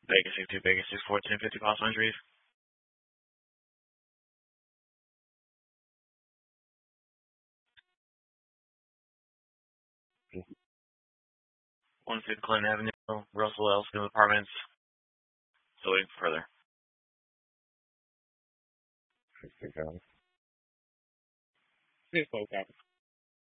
Vegas 62, Vegas 64, 1050 possible injuries. Okay. 150 Clinton Avenue, Russell L. Smith Apartments. Still waiting for further. 60 copy. 6 copy.